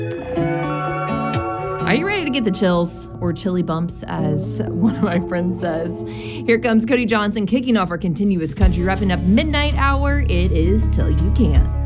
Are you ready to get the chills, or chilly bumps, as one of my friends says? Here comes Cody Johnson kicking off our continuous country, wrapping up midnight hour. It is Till You Can't.